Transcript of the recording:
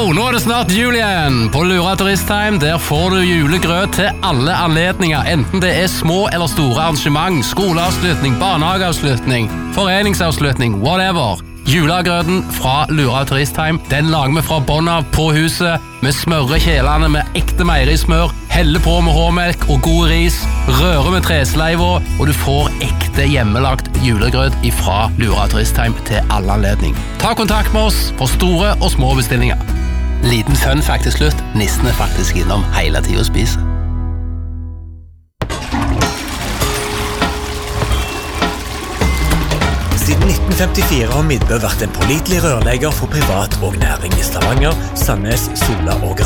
Nå det snart jul igjen. På Lura Turisttime der får du julegrøt til alle anledninger, enten det små eller store arrangement, skoleavslutning, barnehageavslutning, foreningsavslutning, whatever. Julegrøten fra Lura Turisttime, den lager vi fra bånn av på huset. Vi smører kjelene med ekte meierismør, heller på med hårmelk og god ris, rører med tresleiva, og du får ekte hjemmelagt julegrøt fra Lura Turisttime til alle anledning. Ta kontakt med oss for store og små bestillinger. Liten fun fact til slutt, nissen faktisk innom hele tiden og spiser. Siden 1954 har Midtbø vært en pålitelig rørlegger for privat og næring i Stavanger, Sandnes, Sola og